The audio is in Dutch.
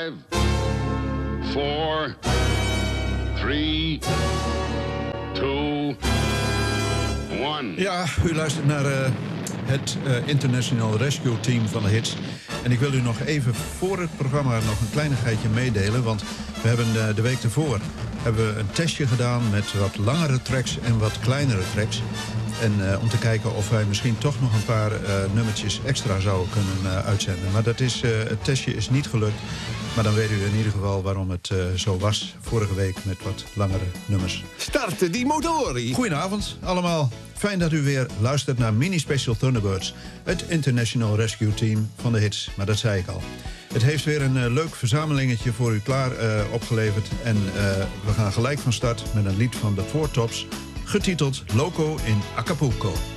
5, 4, 3, 2, 1. Ja, u luistert naar het International Rescue Team van de Hits. En ik wil u nog even voor het programma nog een kleinigheidje meedelen. Want we hebben de week ervoor een testje gedaan met wat langere tracks en wat kleinere tracks. En om te kijken of wij misschien toch nog een paar nummertjes extra zouden kunnen uitzenden. Maar het testje is niet gelukt. Maar dan weet u in ieder geval waarom het zo was vorige week met wat langere nummers. Starten die motoren! Goedenavond allemaal. Fijn dat u weer luistert naar Mini Special Thunderbirds. Het International Rescue Team van de Hits. Maar dat zei ik al. Het heeft weer een leuk verzamelingetje voor u klaar opgeleverd. En we gaan gelijk van start met een lied van de Four Tops, getiteld Loco in Acapulco.